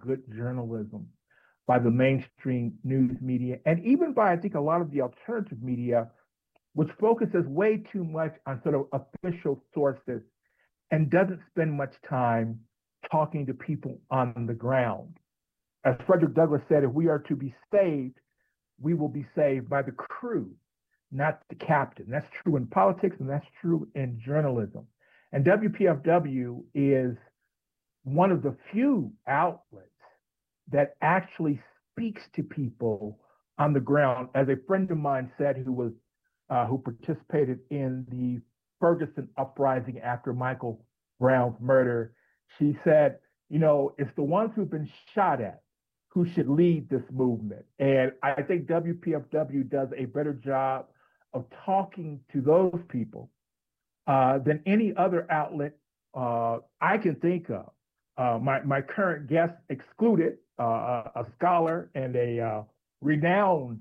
good journalism by the mainstream news media and even by, I think, a lot of the alternative media, which focuses way too much on sort of official sources and doesn't spend much time talking to people on the ground. As Frederick Douglass said, if we are to be saved, we will be saved by the crew, not the captain. That's true in politics and that's true in journalism. And WPFW is one of the few outlets that actually speaks to people on the ground. As a friend of mine said, who participated in the Ferguson uprising after Michael Brown's murder, she said, it's the ones who've been shot at who should lead this movement. And I think WPFW does a better job of talking to those people than any other outlet I can think of. My current guest excluded, a scholar and a renowned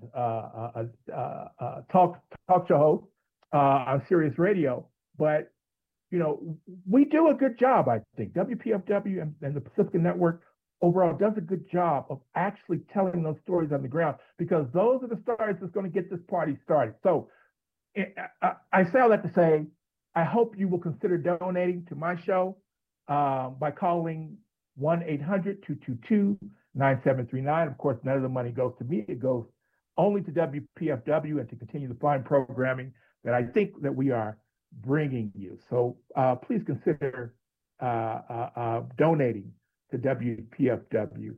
talk show host on Sirius Radio, but we do a good job. I think WPFW and the Pacifica Network overall does a good job of actually telling those stories on the ground, because those are the stories that's going to get this party started. So I say all that to say, I hope you will consider donating to my show by calling 1-800-222-9739. Of course, none of the money goes to me. It goes only to WPFW and to continue the fine programming that I think that we are bringing you. So please consider donating to WPFW.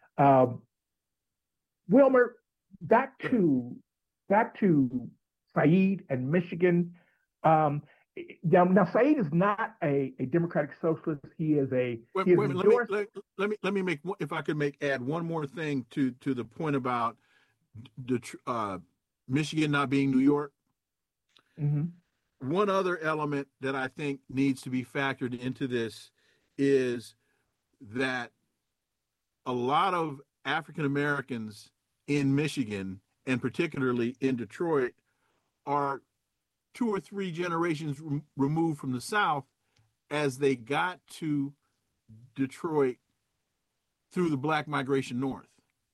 Wilmer, back to Saeed and Michigan. Now, Saeed is not a democratic socialist. He is a. Let me make, if I could add one more thing to the point about Michigan not being New York. Mm-hmm. One other element that I think needs to be factored into this is that a lot of African Americans in Michigan, and particularly in Detroit, are 2 or 3 generations removed from the South as they got to Detroit through the Black migration north.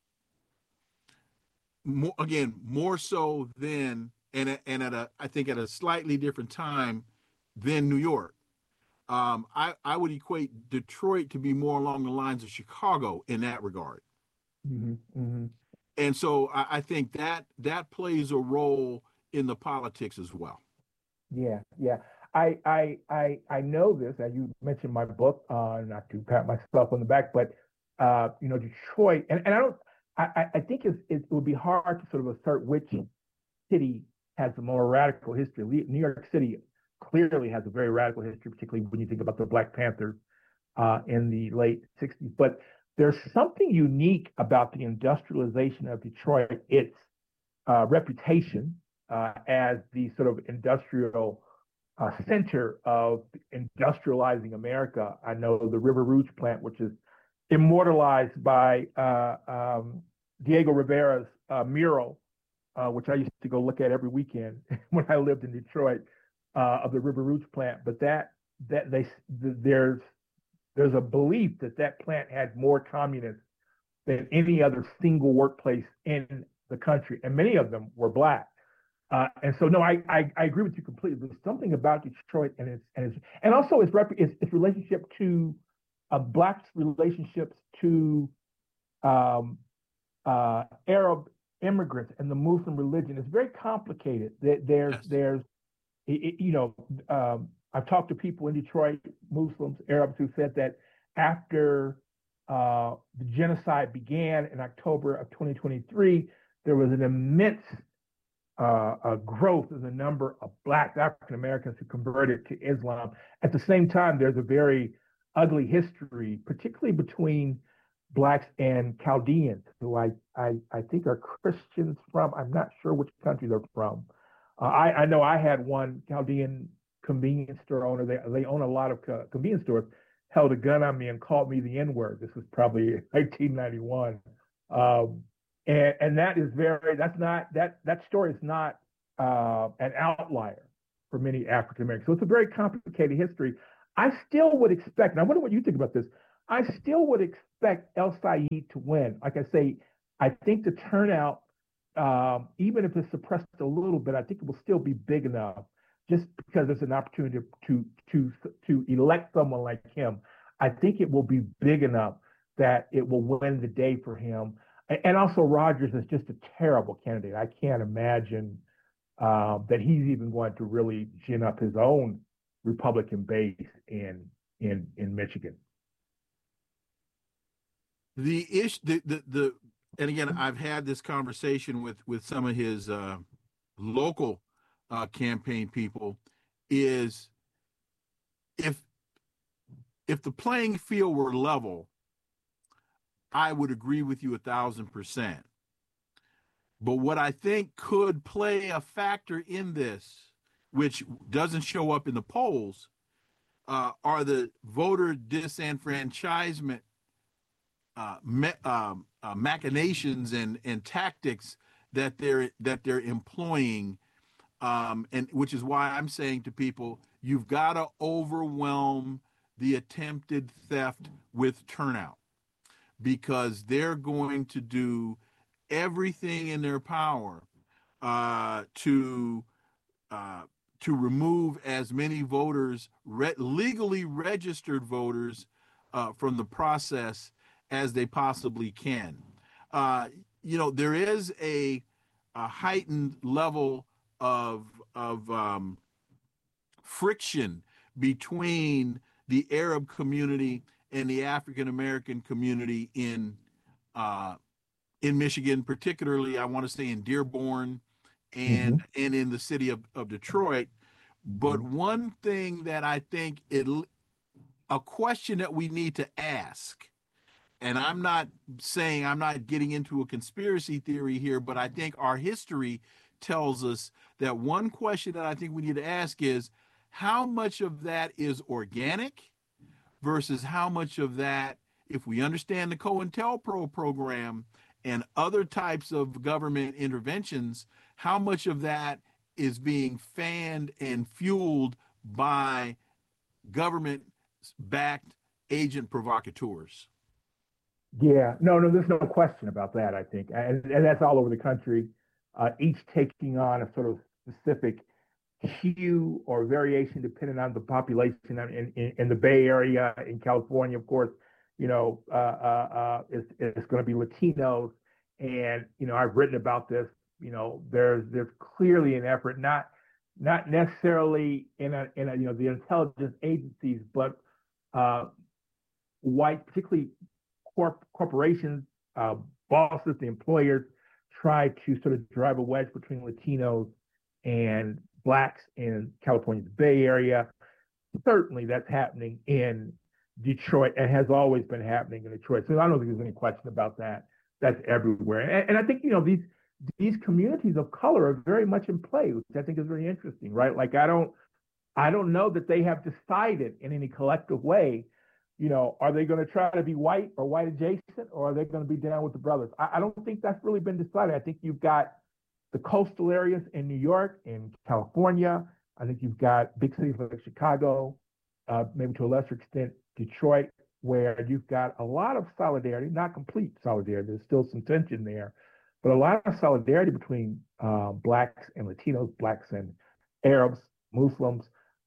More so than, I think at a slightly different time than New York. I would equate Detroit to be more along the lines of Chicago in that regard. Mm-hmm, mm-hmm. And so I think that plays a role in the politics as well. Yeah. I know this, as you mentioned my book, not to pat myself on the back, but Detroit, and I think it would be hard to sort of assert which city has a more radical history. New York City clearly has a very radical history, particularly when you think about the Black Panthers in the late 60s. But there's something unique about the industrialization of Detroit, its reputation as the sort of industrial center of industrializing America. I know the River Rouge plant, which is immortalized by Diego Rivera's mural, which I used to go look at every weekend when I lived in Detroit, of the River Rouge plant. But there's a belief that plant had more communists than any other single workplace in the country, and many of them were Black. And so, no, I agree with you completely. There's something about Detroit and also its relationship to Black's relationships to Arab immigrants and the Muslim religion is very complicated. I've talked to people in Detroit, Muslims, Arabs, who said that after the genocide began in October of 2023, there was an immense growth in the number of Black African Americans who converted to Islam. At the same time, there's a very ugly history, particularly between Blacks and Chaldeans, who I think are Christians from, I'm not sure which country they're from. I know I had one Chaldean convenience store owner, they own a lot of convenience stores, held a gun on me and called me the N-word. This was probably 1991. And that is that story is not an outlier for many African Americans. So it's a very complicated history. I still would expect, and I wonder what you think about this, I still would expect El Sayed to win. Like I say, I think the turnout, even if it's suppressed a little bit, I think it will still be big enough just because it's an opportunity to elect someone like him. I think it will be big enough that it will win the day for him. And also, Rogers is just a terrible candidate. I can't imagine that he's even going to really gin up his own Republican base in Michigan. The issue, the and again, I've had this conversation with some of his local campaign people. Is if the playing field were level, I would agree with you 1,000%. But what I think could play a factor in this, which doesn't show up in the polls, are the voter disenfranchisement machinations and tactics that they're employing, and which is why I'm saying to people, you've got to overwhelm the attempted theft with turnout, because they're going to do everything in their power to remove as many voters, legally registered voters, from the process as they possibly can. There is a heightened level of friction between the Arab community and the African American community in Michigan, particularly I want to say in Dearborn and in the city of Detroit. But one thing that I think a question that we need to ask, and I'm not getting into a conspiracy theory here, but I think our history tells us that one question that I think we need to ask is, how much of that is organic versus how much of that, if we understand the COINTELPRO program and other types of government interventions, how much of that is being fanned and fueled by government-backed agent provocateurs? Yeah, no, there's no question about that, I think. And that's all over the country, each taking on a sort of specific hue or variation depending on the population. In the Bay Area, in California, of course, it's going to be Latinos. And, I've written about this, there's clearly an effort, not necessarily in the intelligence agencies, but white, particularly corporations, bosses, the employers, try to sort of drive a wedge between Latinos and Blacks in California's Bay Area. Certainly that's happening in Detroit and has always been happening in Detroit. So I don't think there's any question about that. That's everywhere. And I think, these communities of color are very much in play, which I think is very interesting, right? Like, I don't know that they have decided in any collective way, are they going to try to be white or white adjacent, or are they going to be down with the brothers? I don't think that's really been decided. I think you've got the coastal areas in New York, in California. I think you've got big cities like Chicago, maybe to a lesser extent, Detroit, where you've got a lot of solidarity, not complete solidarity. There's still some tension there, but a lot of solidarity between Blacks and Latinos, Blacks and Arabs, Muslims.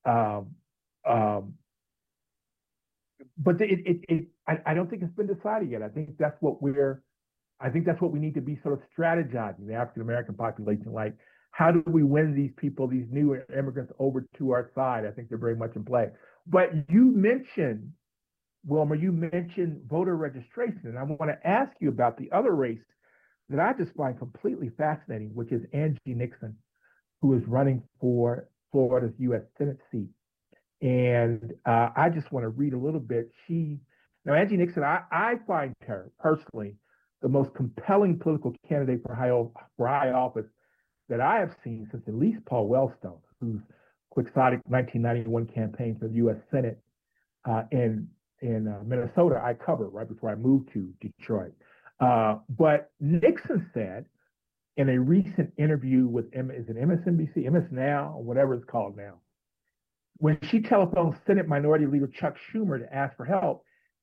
But I don't think it's been decided yet. I think that's what we need to be sort of strategizing, the African American population. Like, how do we win these people, these new immigrants, over to our side? I think they're very much in play. But you mentioned, Wilmer, voter registration, and I want to ask you about the other race that I just find completely fascinating, which is Angie Nixon, who is running for Florida's U.S. Senate seat. And I just want to read a little bit. Now, Angie Nixon, I find her personally the most compelling political candidate for high office that I have seen since at least Paul Wellstone, whose quixotic 1991 campaign for the U.S. Senate in Minnesota I covered right before I moved to Detroit. But Nixon said in a recent interview with MSNBC, MS Now, or whatever it's called now, when she telephoned Senate Minority Leader Chuck Schumer to ask for help,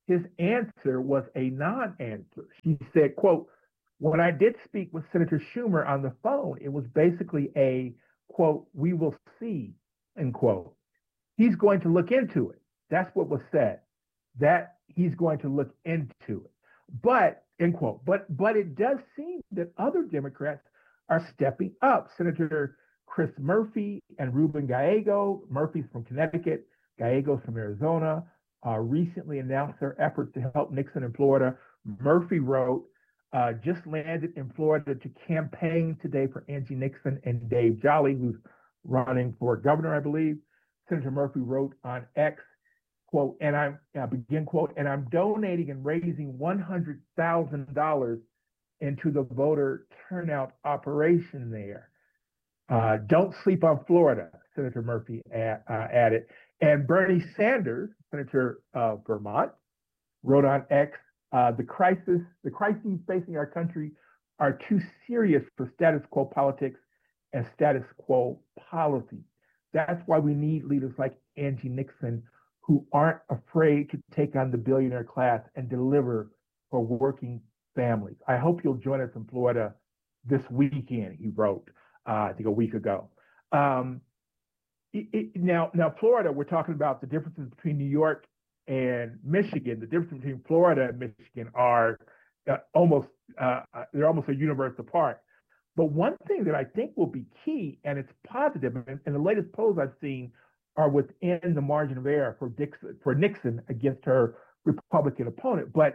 his answer was a non-answer. She said, quote, when I did speak with Senator Schumer on the phone, it was basically a, quote, we will see, end quote. He's going to look into it. That's what was said, that he's going to look into it. But, end quote, but it does seem that other Democrats are stepping up. Senator Chris Murphy and Ruben Gallego, Murphy's from Connecticut, Gallego's from Arizona, recently announced their efforts to help Nixon in Florida. Murphy wrote, just landed in Florida to campaign today for Angie Nixon and Dave Jolly, who's running for governor, I believe. Senator Murphy wrote on X, quote, and begin quote, and I'm donating and raising $100,000 into the voter turnout operation there. Don't sleep on Florida, Senator Murphy added. And Bernie Sanders, Senator of Vermont, wrote on X, the crises facing our country are too serious for status quo politics and status quo policy. That's why we need leaders like Angie Nixon who aren't afraid to take on the billionaire class and deliver for working families. I hope you'll join us in Florida this weekend, he wrote, I think a week ago. Now, Florida, we're talking about the differences between New York and Michigan. The differences between Florida and Michigan are they're almost a universe apart. But one thing that I think will be key, and it's positive, and the latest polls I've seen are within the margin of error for Nixon against her Republican opponent. But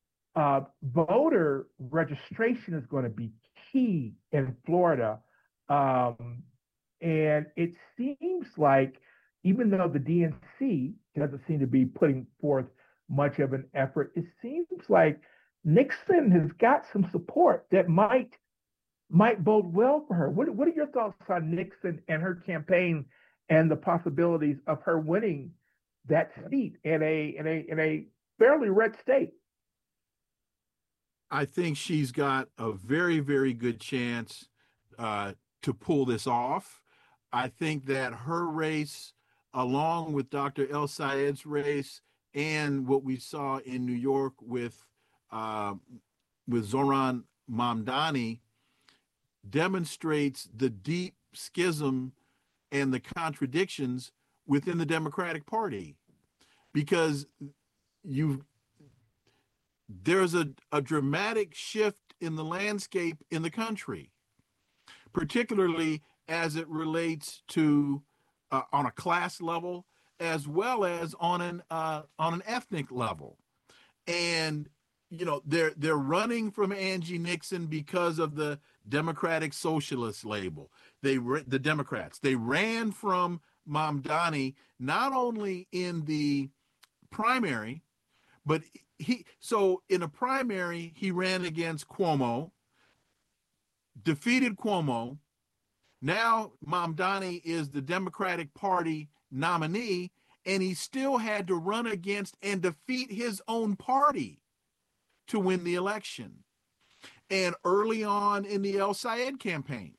voter registration is going to be key in Florida. And it seems like, even though the DNC doesn't seem to be putting forth much of an effort, it seems like Nixon has got some support that might bode well for her. What are your thoughts on Nixon and her campaign and the possibilities of her winning that seat in a fairly red state? I think she's got a very, very good chance to pull this off. I think that her race, along with Dr. El Sayed's race, and what we saw in New York with Zohran Mamdani, demonstrates the deep schism and the contradictions within the Democratic Party, because there's a dramatic shift in the landscape in the country, particularly as it relates to on a class level as well as on an ethnic level. And they're running from Angie Nixon because of the Democratic Socialist label. The Democrats, they ran from Mamdani not only in the primary, but in a primary he ran against Cuomo, defeated Cuomo. Now Mamdani is the Democratic Party nominee, and he still had to run against and defeat his own party to win the election. And early on in the El Sayed campaign,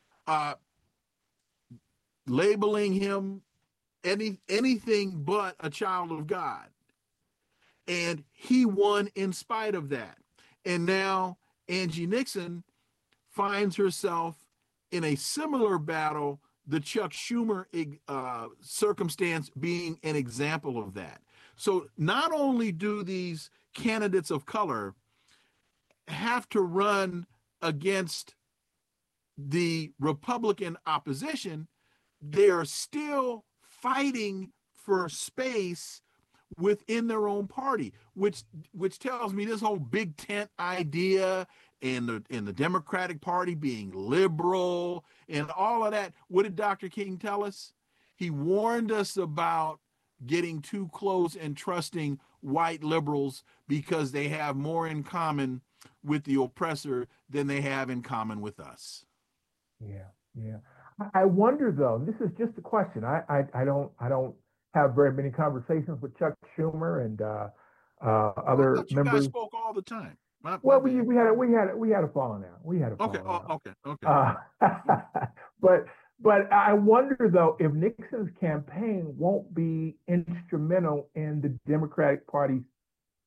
labeling him anything but a child of God. And he won in spite of that. And now Angie Nixon finds herself in a similar battle, the Chuck Schumer circumstance being an example of that. So not only do these candidates of color have to run against the Republican opposition, they are still fighting for space within their own party, which tells me this whole big tent idea and the Democratic Party being liberal and all of that. What did Dr. King tell us? He warned us about getting too close and trusting white liberals because they have more in common with the oppressor than they have in common with us. Yeah. I wonder though, this is just a question. I don't have very many conversations with Chuck Schumer and other members. You guys spoke all the time. Well, we had a falling out. We had a falling out. Okay. But I wonder though if Nixon's campaign won't be instrumental in the Democratic Party's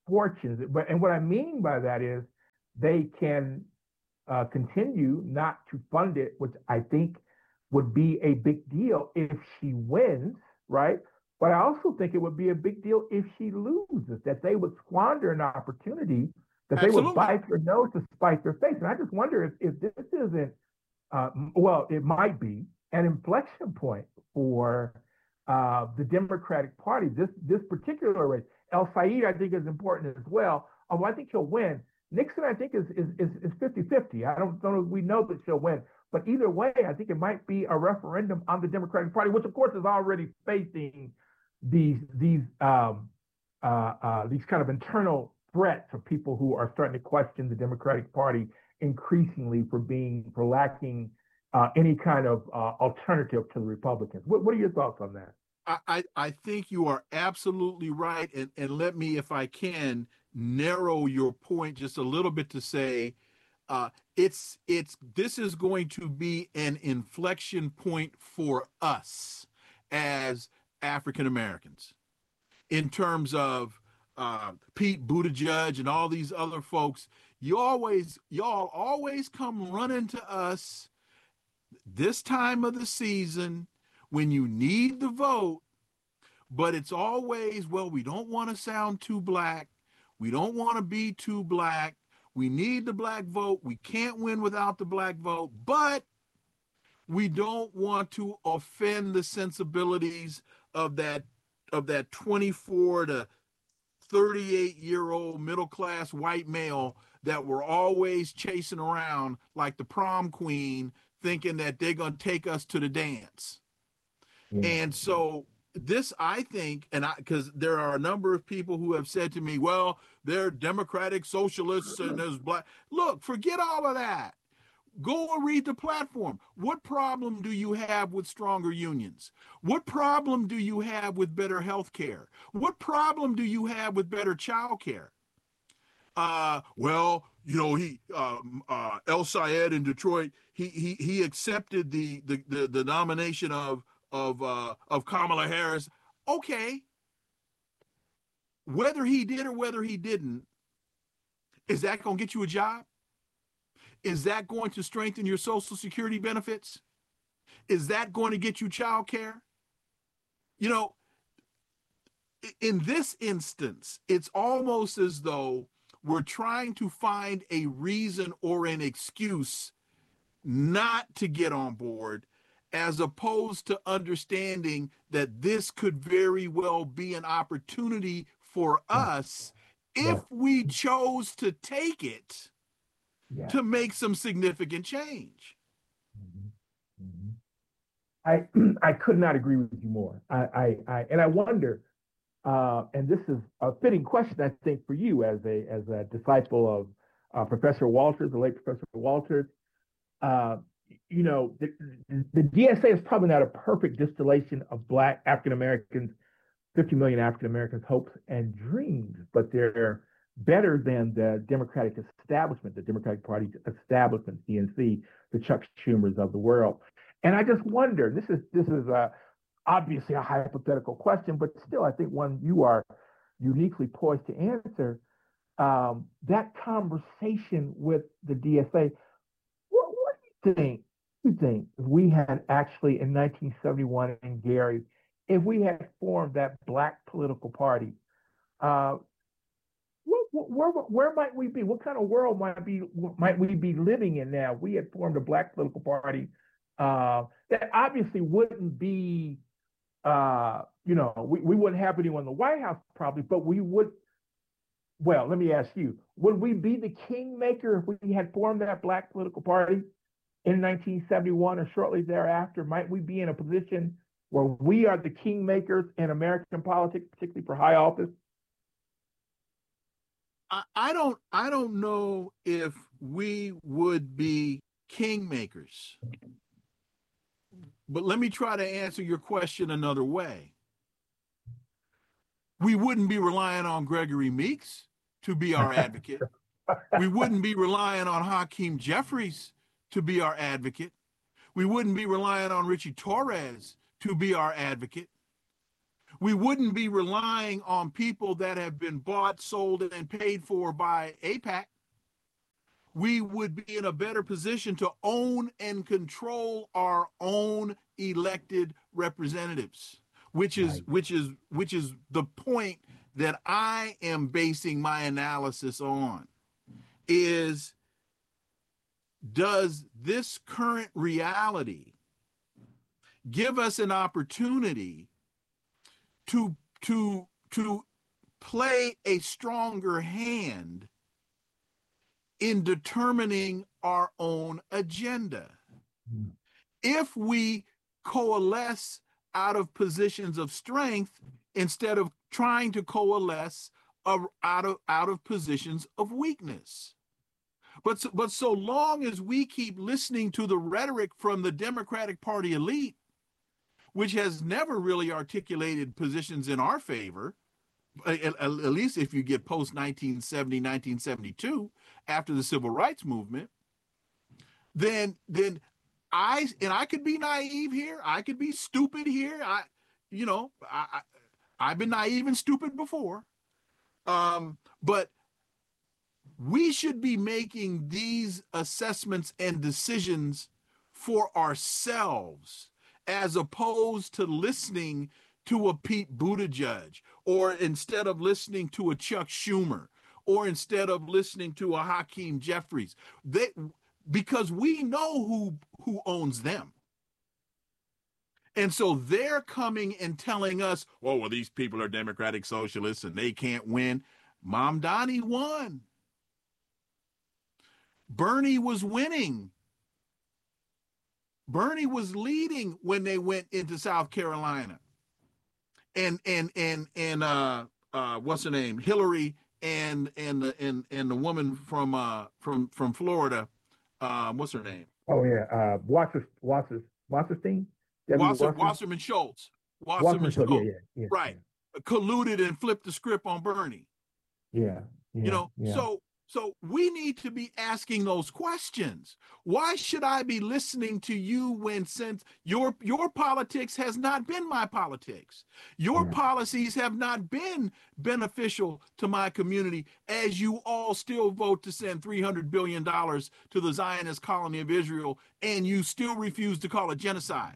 fortunes. And what I mean by that is they can continue not to fund it, which I think would be a big deal if she wins, right? But I also think it would be a big deal if she loses, that they would squander an opportunity, that they would Absolutely. bite their nose to spite their face. And I just wonder if this isn't, well, it might be an inflection point for the Democratic Party. This particular race, El Said, I think, is important as well. Although I think he'll win. Nixon, I think, is 50-50. I don't know. We know that she'll win. But either way, I think it might be a referendum on the Democratic Party, which of course is already facing these kind of internal threats of people who are starting to question the Democratic Party increasingly for lacking any kind of alternative to the Republicans. What are your thoughts on that? I think you are absolutely right. And let me, if I can, narrow your point just a little bit to say this is going to be an inflection point for us as African Americans in terms of Pete Buttigieg and all these other folks. Y'all always come running to us this time of the season when you need the vote, but it's always, well, we don't want to sound too black. We don't want to be too black. We need the black vote. We can't win without the black vote, but we don't want to offend the sensibilities of that 24 to 38-year-old middle-class white male that we're always chasing around like the prom queen, thinking that they're going to take us to the dance. Yeah. And so this, I think, because there are a number of people who have said to me, well, they're democratic socialists and there's black. Look, forget all of that. Go and read the platform. What problem do you have with stronger unions? What problem do you have with better health care? What problem do you have with better child care? Well, you know, El Sayed in Detroit, he accepted the nomination of Kamala Harris. Okay. Whether he did or whether he didn't, is that going to get you a job? Is that going to strengthen your Social Security benefits? Is that going to get you child care? You know, in this instance, it's almost as though we're trying to find a reason or an excuse not to get on board, as opposed to understanding that this could very well be an opportunity for us if we chose to take it to make some significant change. I could not agree with you more. I wonder, and this is a fitting question, I think, for you as a disciple of Professor Walters, the late Professor Walters. You know, the DSA is probably not a perfect distillation of Black African Americans, 50 million African Americans' hopes and dreams, but they're better than the Democratic establishment, the Democratic Party establishment, DNC, the Chuck Schumers of the world. And I just wonder, this is obviously a hypothetical question, but still, I think one you are uniquely poised to answer. That conversation with the DSA, what do you think? You think if we had actually in 1971 in Gary, if we had formed that Black political party, where might we be? What kind of world might we be living in now? We had formed a Black political party that obviously wouldn't be, we wouldn't have anyone in the White House probably, but we would. Well, let me ask you: would we be the kingmaker if we had formed that Black political party in 1971 or shortly thereafter? Might we be in a position where we are the kingmakers in American politics, particularly for high office? I don't know if we would be kingmakers, but let me try to answer your question another way. We wouldn't be relying on Gregory Meeks to be our advocate. We wouldn't be relying on Hakeem Jeffries to be our advocate. We wouldn't be relying on Richie Torres to be our advocate. We wouldn't be relying on people that have been bought, sold, and paid for by AIPAC. We would be in a better position to own and control our own elected representatives, which is the point that I am basing my analysis on. Is, does this current reality give us an opportunity to play a stronger hand in determining our own agenda? If we coalesce out of positions of strength instead of trying to coalesce out of positions of weakness. But so long as we keep listening to the rhetoric from the Democratic Party elite, which has never really articulated positions in our favor, at least if you get post 1970, 1972, after the Civil Rights Movement, then I could be naive here, I could be stupid here. I've been naive and stupid before, but we should be making these assessments and decisions for ourselves, as opposed to listening to a Pete Buttigieg, or instead of listening to a Chuck Schumer, or instead of listening to a Hakeem Jeffries. Because we know who owns them. And so they're coming and telling us, oh, well, these people are Democratic Socialists and they can't win. Mamdani won. Bernie was winning. Bernie was leading when they went into South Carolina. And what's her name? Hillary and the woman from Florida. What's her name? Oh yeah, Wasserstein. Wasserman Schultz. Wasserman Schultz. Yeah. Right. Yeah. Colluded and flipped the script on Bernie. Yeah. So we need to be asking those questions. Why should I be listening to you when, since your politics has not been my politics? Your policies have not been beneficial to my community, as you all still vote to send $300 billion to the Zionist colony of Israel, and you still refuse to call it genocide.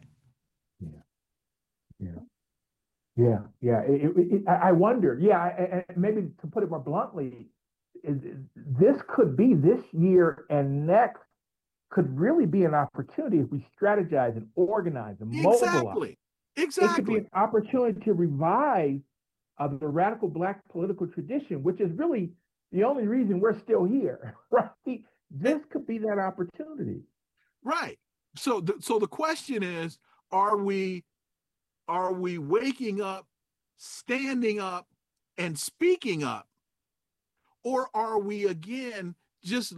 Yeah. I wonder. Yeah, maybe to put it more bluntly, this could be, this year and next could really be an opportunity if we strategize and organize and mobilize. Exactly. It could be an opportunity to revive the radical Black political tradition, which is really the only reason we're still here, right? This could be that opportunity. Right. So the question is, are we waking up, standing up, and speaking up? Or are we, again, just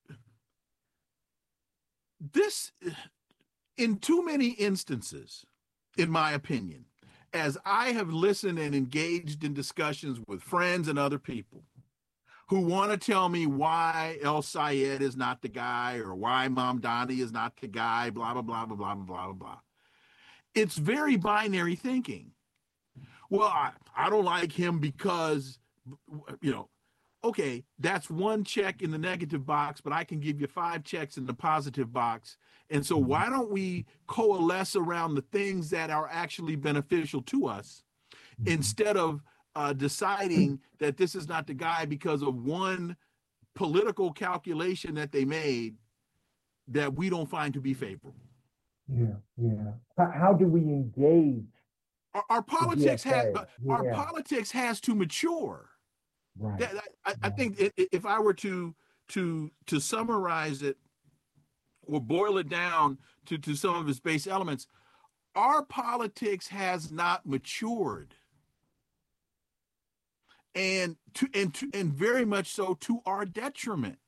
this, in too many instances, in my opinion, as I have listened and engaged in discussions with friends and other people who want to tell me why El Sayed is not the guy, or why Mamdani is not the guy, blah, blah, blah, blah, blah, blah, blah, blah. It's very binary thinking. Well, I don't like him because, okay, that's one check in the negative box, but I can give you 5 checks in the positive box. And so why don't we coalesce around the things that are actually beneficial to us, instead of deciding that this is not the guy because of one political calculation that they made that we don't find to be favorable. Yeah. How do we engage? Our politics has to mature. Right. I think if I were to summarize it or boil it down to some of its base elements, our politics has not matured, and very much so to our detriment.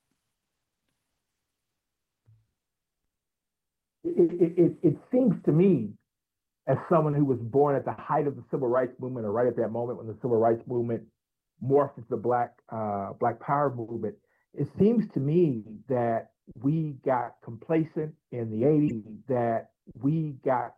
It seems to me, as someone who was born at the height of the Civil Rights Movement, or right at that moment when the Civil Rights Movement morphed into the Black Power movement, it seems to me that we got complacent in the 80s, that we got